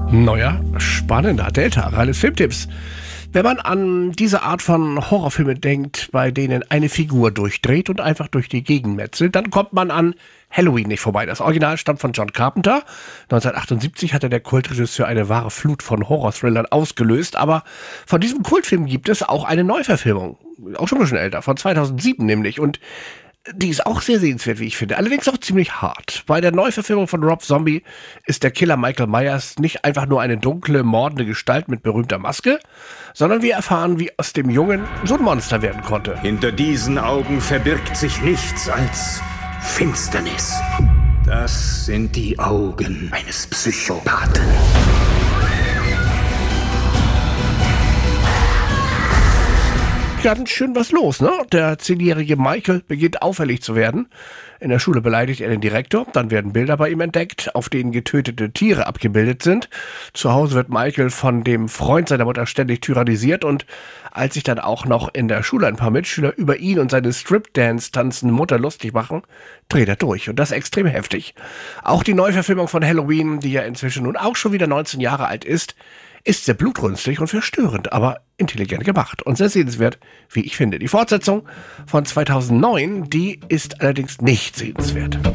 Neuer, spannender Delta, reines Filmtipps. Wenn man an diese Art von Horrorfilme denkt, bei denen eine Figur durchdreht und einfach durch die Gegend metzelt, dann kommt man an Halloween nicht vorbei. Das Original stammt von John Carpenter. 1978 hatte der Kultregisseur eine wahre Flut von Horror-Thrillern ausgelöst, aber von diesem Kultfilm gibt es auch eine Neuverfilmung. Auch schon ein bisschen älter, von 2007 nämlich. Und die ist auch sehr sehenswert, wie ich finde. Allerdings auch ziemlich hart. Bei der Neuverfilmung von Rob Zombie ist der Killer Michael Myers nicht einfach nur eine dunkle, mordende Gestalt mit berühmter Maske, sondern wir erfahren, wie aus dem Jungen so ein Monster werden konnte. Hinter diesen Augen verbirgt sich nichts als Finsternis. Das sind die Augen eines Psychopathen. Ganz schön was los, ne? Der 10-jährige Michael beginnt auffällig zu werden. In der Schule beleidigt er den Direktor, dann werden Bilder bei ihm entdeckt, auf denen getötete Tiere abgebildet sind. Zu Hause wird Michael von dem Freund seiner Mutter ständig tyrannisiert und als sich dann auch noch in der Schule ein paar Mitschüler über ihn und seine Strip-Dance tanzende Mutter lustig machen, dreht er durch und das extrem heftig. Auch die Neuverfilmung von Halloween, die ja inzwischen nun auch schon wieder 19 Jahre alt ist sehr blutrünstig und verstörend, aber intelligent gemacht und sehr sehenswert, wie ich finde. Die Fortsetzung von 2009, die ist allerdings nicht sehenswert.